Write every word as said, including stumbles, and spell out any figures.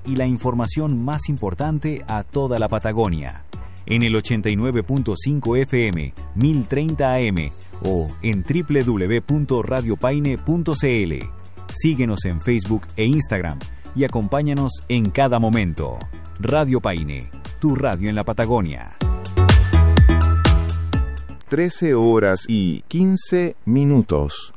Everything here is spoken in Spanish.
y la información más importante a toda la Patagonia. En el ochenta y nueve punto cinco F M, mil treinta A M o en doble u doble u doble u punto radio paine punto c l. Síguenos en Facebook e Instagram y acompáñanos en cada momento. Radio Paine, tu radio en la Patagonia. trece horas y quince minutos.